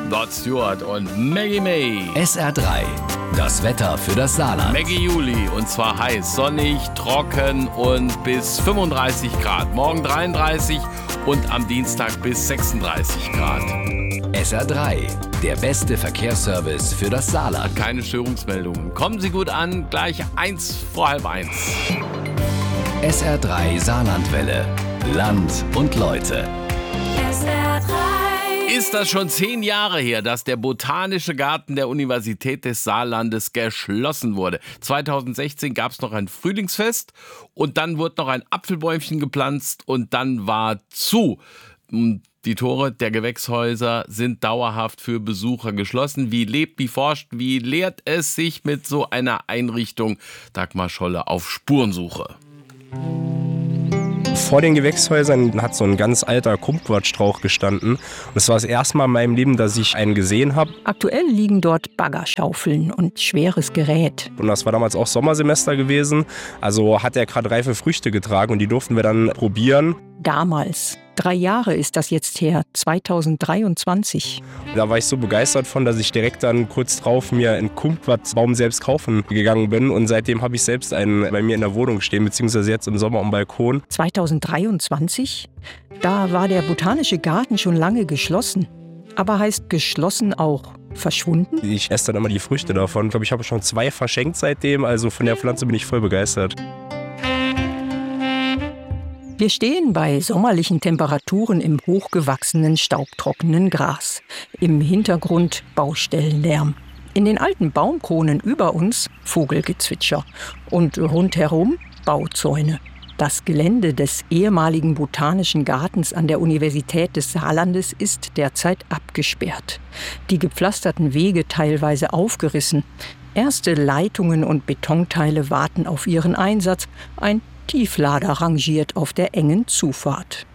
Rod Stewart und Maggie May. SR3, das Wetter für das Saarland. Maggie Juli, und zwar heiß, sonnig, trocken und bis 35 Grad. Morgen 33 und am Dienstag bis 36 Grad. SR3, der beste Verkehrsservice für das Saarland. Keine Störungsmeldungen. Kommen Sie gut an, gleich 1:30. SR3 Saarlandwelle. Land und Leute. SR3. Ist das schon 10 Jahre her, dass der Botanische Garten der Universität des Saarlandes geschlossen wurde? 2016 gab es noch ein Frühlingsfest und dann wurde noch ein Apfelbäumchen gepflanzt und dann war zu. Die Tore der Gewächshäuser sind dauerhaft für Besucher geschlossen. Wie lebt, wie forscht, wie lehrt es sich mit so einer Einrichtung? Dagmar Scholle auf Spurensuche. Vor den Gewächshäusern hat so ein ganz alter Kumquatstrauch gestanden. Und es war das erste Mal in meinem Leben, dass ich einen gesehen habe. Aktuell liegen dort Baggerschaufeln und schweres Gerät. Und das war damals auch Sommersemester gewesen. Also hat er gerade reife Früchte getragen und die durften wir dann probieren. Damals. 3 Jahre ist das jetzt her, 2023. Da war ich so begeistert von, dass ich direkt dann kurz drauf mir einen Kumquatbaum selbst kaufen gegangen bin. Und seitdem habe ich selbst einen bei mir in der Wohnung stehen, beziehungsweise jetzt im Sommer am Balkon. 2023? Da war der Botanische Garten schon lange geschlossen. Aber heißt geschlossen auch verschwunden? Ich esse dann immer die Früchte davon. Ich glaube, ich habe schon 2 verschenkt seitdem. Also von der Pflanze bin ich voll begeistert. Wir stehen bei sommerlichen Temperaturen im hochgewachsenen, staubtrockenen Gras. Im Hintergrund Baustellenlärm. In den alten Baumkronen über uns Vogelgezwitscher. Und rundherum Bauzäune. Das Gelände des ehemaligen Botanischen Gartens an der Universität des Saarlandes ist derzeit abgesperrt. Die gepflasterten Wege teilweise aufgerissen. Erste Leitungen und Betonteile warten auf ihren Einsatz. Ein Tieflader rangiert auf der engen Zufahrt.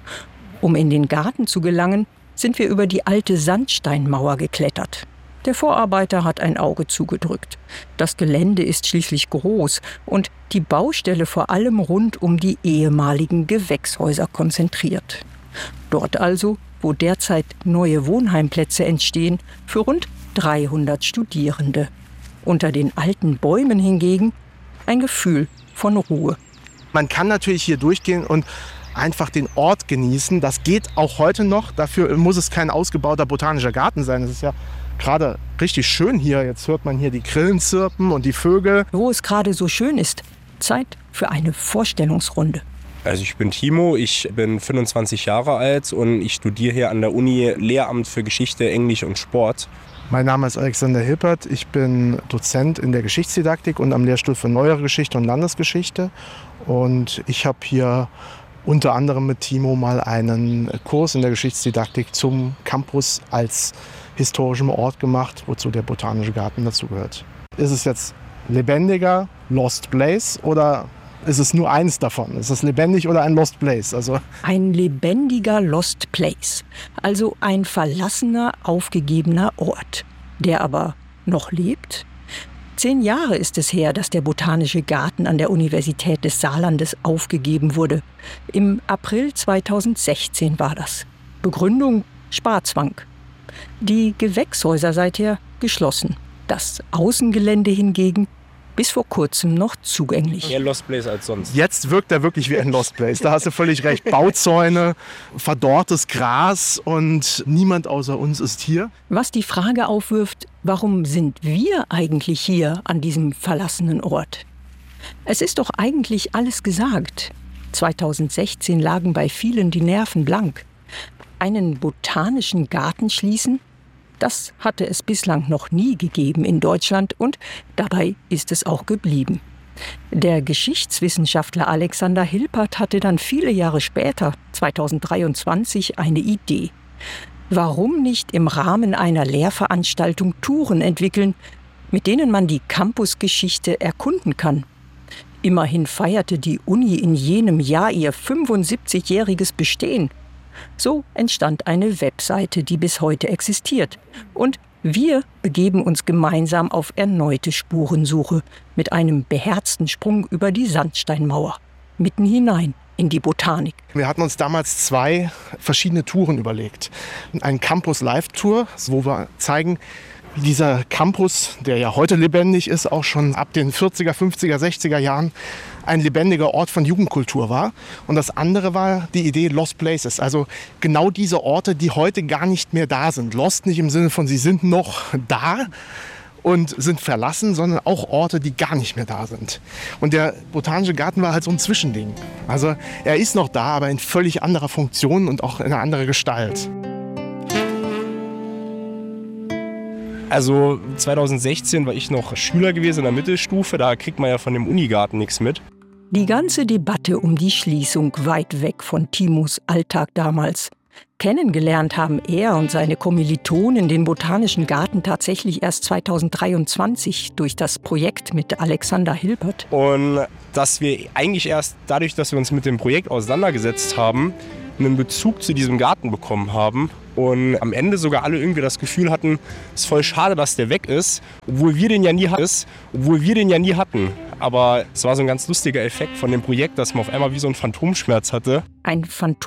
Um in den Garten zu gelangen, sind wir über die alte Sandsteinmauer geklettert. Der Vorarbeiter hat ein Auge zugedrückt. Das Gelände ist schließlich groß und die Baustelle vor allem rund um die ehemaligen Gewächshäuser konzentriert. Dort also, wo derzeit neue Wohnheimplätze entstehen für rund 300 Studierende. Unter den alten Bäumen hingegen ein Gefühl von Ruhe. Man kann natürlich hier durchgehen und einfach den Ort genießen. Das geht auch heute noch. Dafür muss es kein ausgebauter botanischer Garten sein. Es ist ja gerade richtig schön hier. Jetzt hört man hier die Grillen zirpen und die Vögel. Wo es gerade so schön ist, Zeit für eine Vorstellungsrunde. Also ich bin Timo, ich bin 25 Jahre alt und ich studiere hier an der Uni Lehramt für Geschichte, Englisch und Sport. Mein Name ist Alexander Hilpert. Ich bin Dozent in der Geschichtsdidaktik und am Lehrstuhl für Neuere Geschichte und Landesgeschichte. Und ich habe hier unter anderem mit Timo mal einen Kurs in der Geschichtsdidaktik zum Campus als historischem Ort gemacht, wozu der Botanische Garten dazugehört. Ist es jetzt lebendiger Lost Place oder ist es nur eins davon? Ist es lebendig oder ein Lost Place? Ein lebendiger Lost Place, also ein verlassener, aufgegebener Ort, der aber noch lebt. 10 Jahre ist es her, dass der Botanische Garten an der Universität des Saarlandes aufgegeben wurde. Im April 2016 war das. Begründung: Sparzwang. Die Gewächshäuser seither geschlossen. Das Außengelände hingegen bis vor kurzem noch zugänglich. Mehr Lost Place als sonst. Jetzt wirkt er wirklich wie ein Lost Place. Da hast du völlig recht. Bauzäune, verdorrtes Gras und niemand außer uns ist hier. Was die Frage aufwirft, warum sind wir eigentlich hier an diesem verlassenen Ort? Es ist doch eigentlich alles gesagt. 2016 lagen bei vielen die Nerven blank. Einen botanischen Garten schließen? Das hatte es bislang noch nie gegeben in Deutschland und dabei ist es auch geblieben. Der Geschichtswissenschaftler Alexander Hilpert hatte dann viele Jahre später, 2023, eine Idee. Warum nicht im Rahmen einer Lehrveranstaltung Touren entwickeln, mit denen man die Campusgeschichte erkunden kann? Immerhin feierte die Uni in jenem Jahr ihr 75-jähriges Bestehen. So entstand eine Webseite, die bis heute existiert. Und wir begeben uns gemeinsam auf erneute Spurensuche mit einem beherzten Sprung über die Sandsteinmauer, mitten hinein in die Botanik. Wir hatten uns damals 2 verschiedene Touren überlegt. Ein Campus-Live-Tour, wo wir zeigen, wie dieser Campus, der ja heute lebendig ist, auch schon ab den 40er, 50er, 60er Jahren ein lebendiger Ort von Jugendkultur war. Und das andere war die Idee Lost Places, also genau diese Orte, die heute gar nicht mehr da sind. Lost nicht im Sinne von, sie sind noch da und sind verlassen, sondern auch Orte, die gar nicht mehr da sind. Und der Botanische Garten war halt so ein Zwischending. Also er ist noch da, aber in völlig anderer Funktion und auch in einer anderen Gestalt. Also 2016 war ich noch Schüler gewesen in der Mittelstufe, da kriegt man ja von dem Unigarten nichts mit. Die ganze Debatte um die Schließung weit weg von Timos Alltag damals. Kennengelernt haben er und seine Kommilitonen den Botanischen Garten tatsächlich erst 2023 durch das Projekt mit Alexander Hilpert. Und dass wir eigentlich erst dadurch, dass wir uns mit dem Projekt auseinandergesetzt haben, einen Bezug zu diesem Garten bekommen haben und am Ende sogar alle irgendwie das Gefühl hatten, es ist voll schade, dass der weg ist, obwohl wir den ja nie hatten. Aber es war so ein ganz lustiger Effekt von dem Projekt, dass man auf einmal wie so einen Phantomschmerz hatte. Ein Phantom